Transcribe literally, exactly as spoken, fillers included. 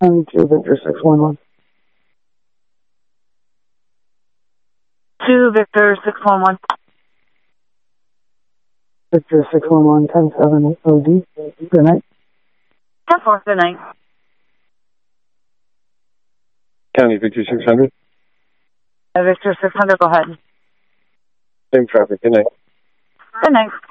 Um, two Victor six one one. two Victor six one one. Victor six one one, ten seven O D. Good night. ten four, good night. County Victor six hundred. Uh, Victor six hundred, go ahead. Same traffic, good night. Good night.